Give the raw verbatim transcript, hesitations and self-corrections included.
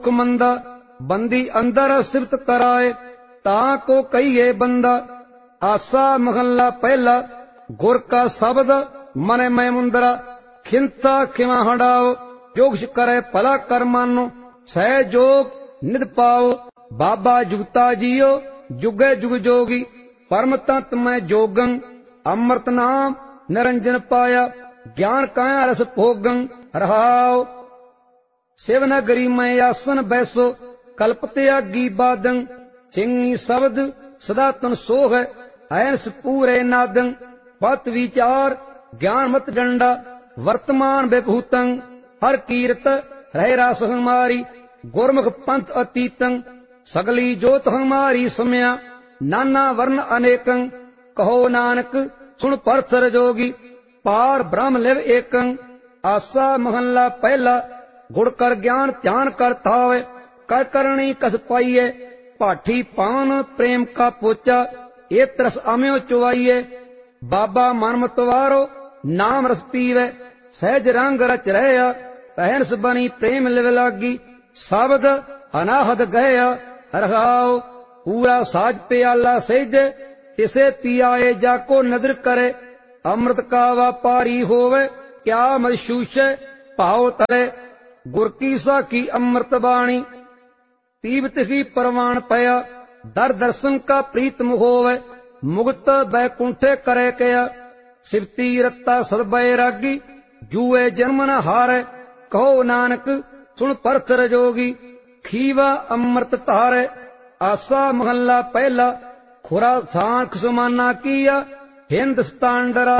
मंदा बंदी अंदर सिफत कराए ताको कहिए बंदा। आसा महला पहला गुर का शब्द मन मैं मुंदरा खिंता खिमा हटाओ जोगश करे भला कर मानो सहयोग निध पाओ। बाबा जुगता जियो जुगे जुग जोगी परम तंत मैं जोगं अमृत नाम निरंजन पाया ज्ञान काया रस भोगं रहाओ। शिवनगरी में आसन बैसो कल्पते आगी बादं चिंगी शब्द सदा तन सोह ऐस पूरे नादं पत विचार ज्ञान मत डंडा वर्तमान विभूतं हर कीरत रहे रास हमारी गुरमुख पंथ अतीतं सगली जोत हमारी समया नाना वर्ण अनेकं कहो नानक सुन परथर जोगी पार ब्रह्म लिव एकं। आसा महला पहला गुड़ कर ज्ञान ध्यान कर थावे कर करणी कस पाइये पाठी पावन प्रेम का पोचा ये तरस अम्यो चुवाइये। बाबा मन मतवारो नाम रस पीवे सहज रंग रच रहया अहनस बनी प्रेम लिव लागी शब्द अनाहद गया रहाओ। पूरा साज प्याला सेजे इसे पियाए जाको नदर करे अमृत का व्यापारी होवे क्या महसूस भाव तरे। गुर की साखी अमृत बाणी तीवत ही परवान पया दर दर्शन का प्रीतम होवे मुक्त बैकुंठे करे कया। सिवती रत्ता सरबय रागी जुए जन्म न हारे कहो नानक सुन परथर जोगी खीवा अमृत तारे। आसा महला पहला खुरा सांख समाना किया हिंदुस्तान डरा